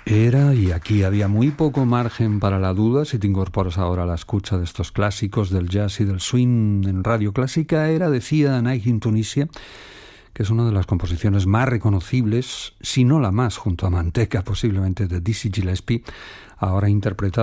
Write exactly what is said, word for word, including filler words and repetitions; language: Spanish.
Era, y aquí había muy poco margen para la duda, si te incorporas ahora a la escucha de estos clásicos del jazz y del swing en Radio Clásica, era, decía, Night in Tunisia, que es una de las composiciones más reconocibles, si no la más, junto a Manteca, posiblemente, de Dizzy Gillespie, ahora interpretada